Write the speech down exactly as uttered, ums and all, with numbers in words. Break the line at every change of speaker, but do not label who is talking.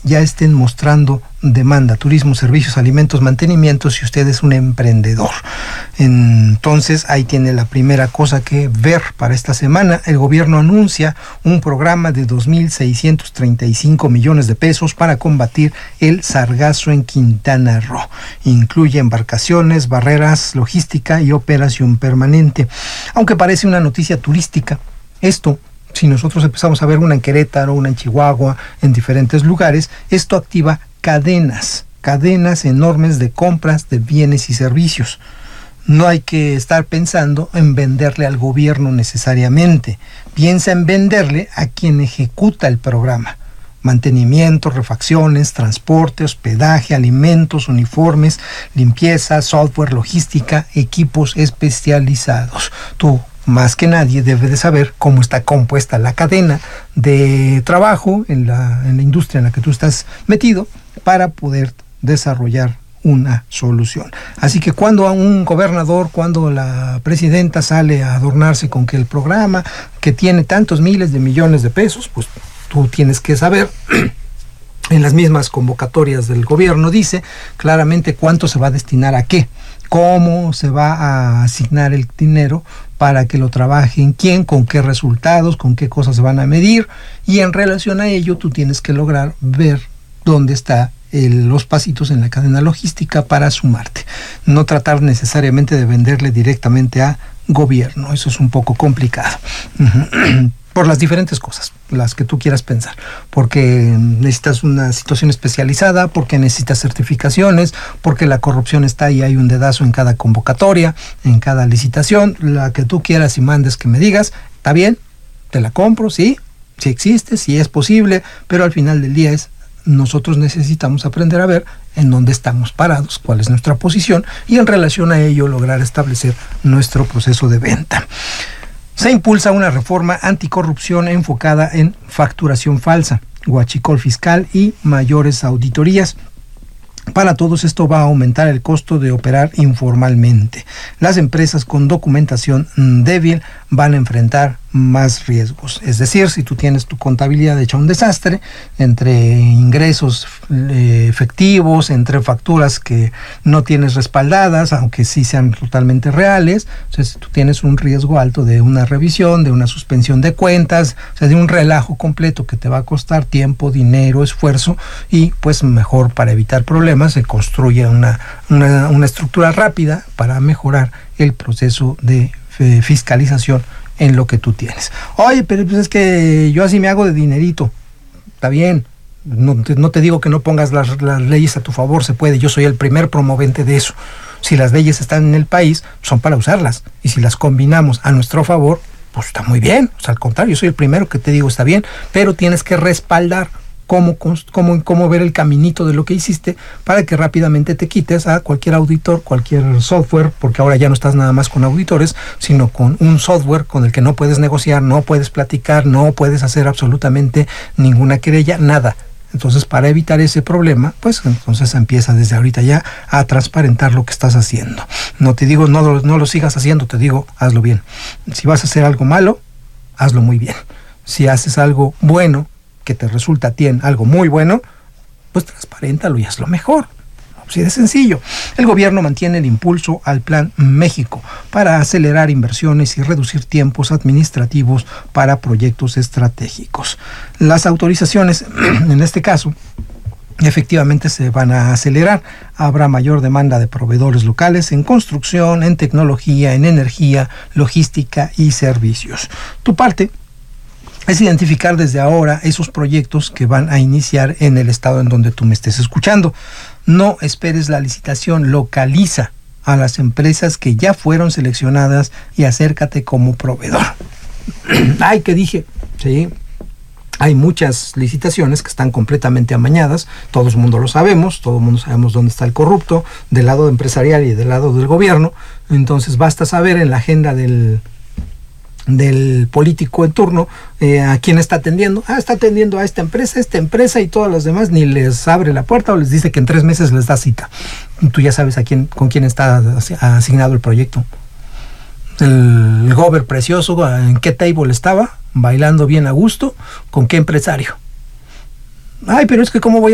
ya estén mostrando demanda: turismo, servicios, alimentos, mantenimiento, si usted es un emprendedor. Entonces ahí tiene la primera cosa que ver para esta semana. El gobierno anuncia un programa de dos mil seiscientos treinta y cinco millones de pesos para combatir el sargazo en Quintana Roo. Incluye embarcaciones, barreras, logística y operación permanente. Aunque parece una noticia turística, esto, si nosotros empezamos a ver una en Querétaro, una en Chihuahua, en diferentes lugares, esto activa cadenas, cadenas enormes de compras de bienes y servicios. No hay que estar pensando en venderle al gobierno necesariamente. Piensa en venderle a quien ejecuta el programa. Mantenimiento, refacciones, transporte, hospedaje, alimentos, uniformes, limpieza, software, logística, equipos especializados. Tú, más que nadie, debe de saber cómo está compuesta la cadena de trabajo en la, en la industria en la que tú estás metido para poder desarrollar una solución. Así que cuando a un gobernador, cuando la presidenta sale a adornarse con que el programa que tiene tantos miles de millones de pesos, pues tú tienes que saber, en las mismas convocatorias del gobierno dice claramente cuánto se va a destinar a qué, cómo se va a asignar el dinero para que lo trabajen quién, con qué resultados, con qué cosas se van a medir, y en relación a ello tú tienes que lograr ver dónde está el, los pasitos en la cadena logística para sumarte. No tratar necesariamente de venderle directamente a gobierno, eso es un poco complicado. Por las diferentes cosas, las que tú quieras pensar, porque necesitas una situación especializada, porque necesitas certificaciones, porque la corrupción está y hay un dedazo en cada convocatoria, en cada licitación, la que tú quieras y mandes que me digas, está bien, te la compro, sí, sí existe, sí es posible, pero al final del día es, nosotros necesitamos aprender a ver en dónde estamos parados, cuál es nuestra posición, y en relación a ello lograr establecer nuestro proceso de venta. Se impulsa una reforma anticorrupción enfocada en facturación falsa, huachicol fiscal y mayores auditorías. Para todos esto va a aumentar el costo de operar informalmente. Las empresas con documentación débil van a enfrentar más riesgos. Es decir, si tú tienes tu contabilidad hecha un desastre, entre ingresos eh, efectivos, entre facturas que no tienes respaldadas, aunque sí sean totalmente reales, o sea, si tú tienes un riesgo alto de una revisión, de una suspensión de cuentas, o sea, de un relajo completo que te va a costar tiempo, dinero, esfuerzo, y pues mejor, para evitar problemas, se construye una, una, una estructura rápida para mejorar el proceso de eh, fiscalización en lo que tú tienes. Oye, pero pues es que yo así me hago de dinerito. Está bien, no te, no te digo que no pongas las, las leyes a tu favor, se puede, yo soy el primer promovente de eso. Si las leyes están en el país, son para usarlas, y si las combinamos a nuestro favor, pues está muy bien. O sea, al contrario, yo soy el primero que te digo está bien, pero tienes que respaldar Cómo, cómo, cómo ver el caminito de lo que hiciste para que rápidamente te quites a cualquier auditor, cualquier software, porque ahora ya no estás nada más con auditores, sino con un software con el que no puedes negociar, no puedes platicar, no puedes hacer absolutamente ninguna querella, nada. Entonces, para evitar ese problema, pues entonces empieza desde ahorita ya a transparentar lo que estás haciendo. No te digo no lo, no lo sigas haciendo, te digo hazlo bien. Si vas a hacer algo malo, hazlo muy bien. Si haces algo bueno, que te resulta a ti en algo muy bueno, pues transparéntalo y hazlo mejor. Así de sencillo. El gobierno mantiene el impulso al Plan México para acelerar inversiones y reducir tiempos administrativos para proyectos estratégicos. Las autorizaciones, en este caso, efectivamente se van a acelerar. Habrá mayor demanda de proveedores locales en construcción, en tecnología, en energía, logística y servicios. Tu parte es identificar desde ahora esos proyectos que van a iniciar en el estado en donde tú me estés escuchando. No esperes la licitación, localiza a las empresas que ya fueron seleccionadas y acércate como proveedor. Ay, ¿qué dije? Sí, hay muchas licitaciones que están completamente amañadas, todo el mundo lo sabemos, todo el mundo sabemos dónde está el corrupto, del lado empresarial y del lado del gobierno. Entonces basta saber en la agenda del del político en turno, eh, a quién está atendiendo. Ah, está atendiendo a esta empresa, esta empresa y todas las demás, ni les abre la puerta o les dice que en tres meses les da cita. Tú ya sabes a quién, con quién está asignado el proyecto. El, el gober precioso, en qué table estaba, bailando bien a gusto, con qué empresario. Ay, pero es que cómo voy